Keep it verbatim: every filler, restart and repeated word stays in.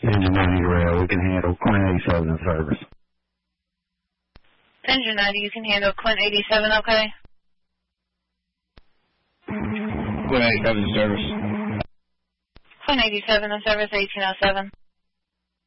Engine ninety rail, we can handle Quint eighty-seven in service. Engine ninety, you can handle Quint eighty-seven, okay? Quint eighty-seven in service. Quint eighty-seven in service, eighteen oh seven.